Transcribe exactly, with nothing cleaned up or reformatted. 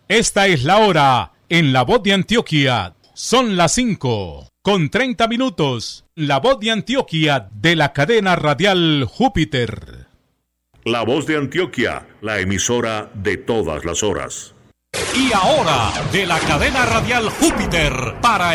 Esta es la hora en La Voz de Antioquia. Son las cinco con treinta minutos. La Voz de Antioquia de la cadena radial Júpiter. La Voz de Antioquia, la emisora de todas las horas. Y ahora, de la cadena radial Júpiter, para